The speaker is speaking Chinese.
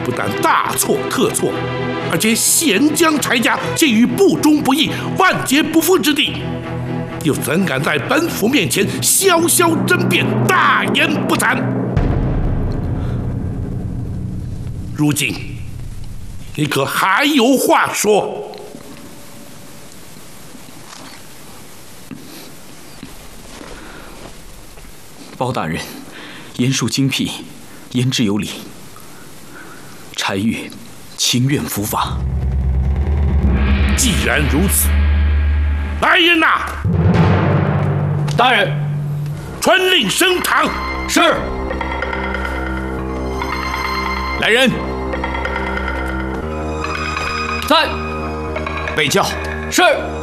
不但大错特错，而且险将柴家陷于不忠不义、万劫不复之地，又怎敢在本府面前潇潇争辩、大言不惭？如今，你可还有话说？ 包大人，言述精辟，言之有理。柴玉情愿伏法。 既然如此，来人呐！ 大人， 传令升堂。 是。 来人， 在。 备轿。 是。